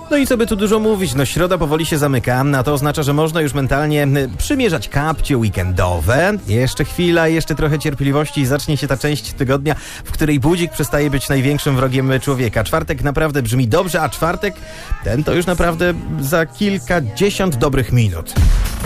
No i co by tu dużo mówić, środa powoli się zamyka, a to oznacza, że można już mentalnie przymierzać kapcie weekendowe. Jeszcze chwila, jeszcze trochę cierpliwości i zacznie się ta część tygodnia, w której budzik przestaje być największym wrogiem człowieka. Czwartek naprawdę brzmi dobrze, a czwartek ten to już naprawdę za kilkadziesiąt dobrych minut.